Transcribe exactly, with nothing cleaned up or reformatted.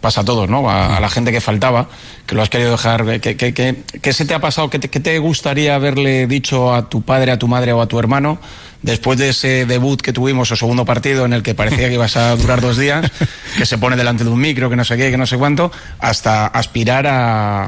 pasa a todos, ¿no? A, a la gente que faltaba, que lo has querido dejar. ¿Qué, qué, qué, qué se te ha pasado? ¿Qué te, qué te gustaría haberle dicho a tu padre, a tu madre o a tu hermano después de ese debut que tuvimos, o segundo partido, en el que parecía que ibas a durar dos días, que se pone delante de un micro, que no sé qué, que no sé cuánto, hasta aspirar a